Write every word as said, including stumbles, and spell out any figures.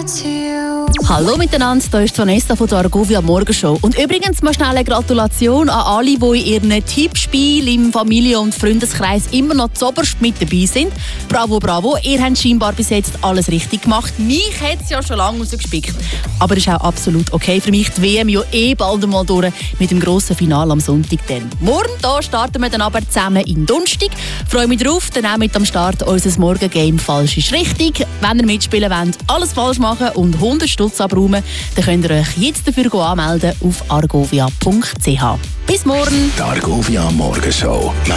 Hallo miteinander, hier ist Vanessa von der Argovia Morgenshow. Und übrigens mal schnell eine Gratulation an alle, die in ihren Tippspielen im Familie- und Freundeskreis immer noch zuoberst mit dabei sind. Bravo, bravo, ihr habt scheinbar bis jetzt alles richtig gemacht. Mich hat es ja schon lange rausgespickt. Aber ist auch absolut okay für mich. Die W M ja eh bald einmal durch mit dem grossen Finale am Sonntag. Dann. Morgen da starten wir dann aber zusammen in Donnerstag. Freue mich drauf, dann auch mit am Start unser Morgengame «Falsch ist richtig». Wenn ihr mitspielen wollt, alles falsch machen und hundert Stutz abräumen, dann könnt ihr euch jetzt dafür anmelden auf argovia punkt c h. Bis morgen! Die Argovia Morgenshow.